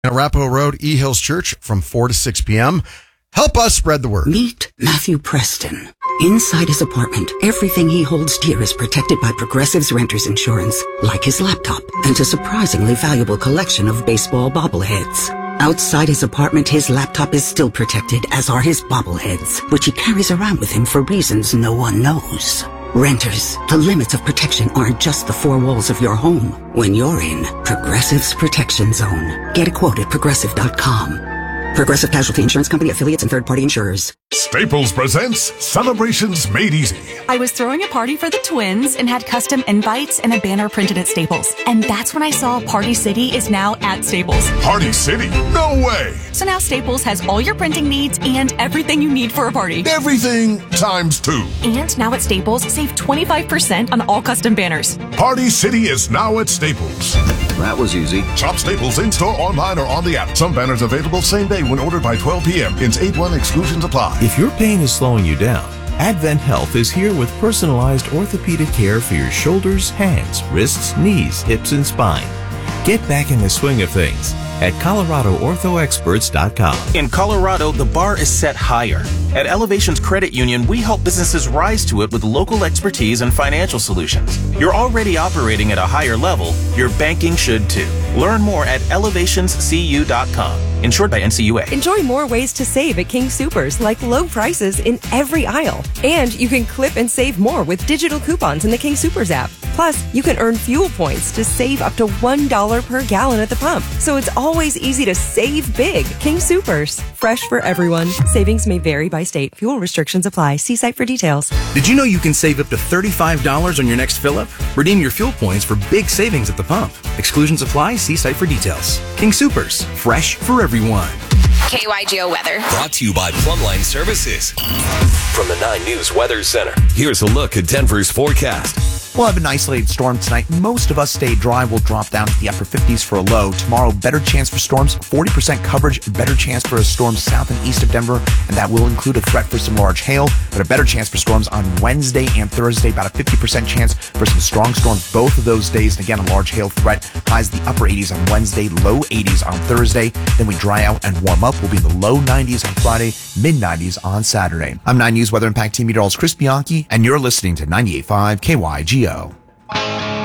At Arapahoe Road, E Hills Church from 4 to 6 p.m. Help us spread the word. Meet Matthew Preston. Inside his apartment, everything he holds dear is protected by Progressive's Renters Insurance, like his laptop and a surprisingly valuable collection of baseball bobbleheads. Outside his apartment, his laptop is still protected, as are his bobbleheads, which he carries around with him for reasons no one knows. Renters, the limits of protection aren't just the four walls of your home. When you're in Progressive's Protection Zone, get a quote at Progressive.com. Progressive Casualty Insurance Company, affiliates, and third-party insurers. Staples presents Celebrations Made Easy. I was throwing a party for the twins and had custom invites and a banner printed at Staples. And that's when I saw Party City is now at Staples. Party City? No way! So now Staples has all your printing needs and everything you need for a party. Everything times 2. And now at Staples, save 25% on all custom banners. Party City is now at Staples. That was easy. Shop Staples in-store, online, or on the app. Some banners available same day when ordered by 12 p.m. Ins 8-1 exclusions apply. If your pain is slowing you down, Advent Health is here with personalized orthopedic care for your shoulders, hands, wrists, knees, hips, and spine. Get back in the swing of things at ColoradoOrthoExperts.com. In Colorado, the bar is set higher. At Elevations Credit Union, we help businesses rise to it with local expertise and financial solutions. You're already operating at a higher level. Your banking should too. Learn more at elevationscu.com. Insured by NCUA. Enjoy more ways to save at King Soopers, like low prices in every aisle. And you can clip and save more with digital coupons in the King Soopers app. Plus, you can earn fuel points to save up to $1 per gallon at the pump. So it's always easy to save big. King Soopers. Fresh for everyone. Savings may vary by state. Fuel restrictions apply. See site for details. Did you know you can save up to $35 on your next fill-up? Redeem your fuel points for big savings at the pump. Exclusions apply. See site for details. King Soopers. Fresh for everyone. KYGO weather. Brought to you by Plumline Services. From the 9 News Weather Center, here's a look at Denver's forecast. We'll have an isolated storm tonight. Most of us stay dry. We'll drop down to the upper 50s for a low. Tomorrow, better chance for storms, 40% coverage, better chance for a storm south and east of Denver, and that will include a threat for some large hail, but a better chance for storms on Wednesday and Thursday, about a 50% chance for some strong storms both of those days, and again, a large hail threat. Highs the upper 80s on Wednesday, low 80s on Thursday. Then we dry out and warm up. We'll be in the low 90s on Friday, mid 90s on Saturday. I'm 9 News Weather Impact Team Meteorologist Chris Bianchi, and you're listening to 98.5 KYGO.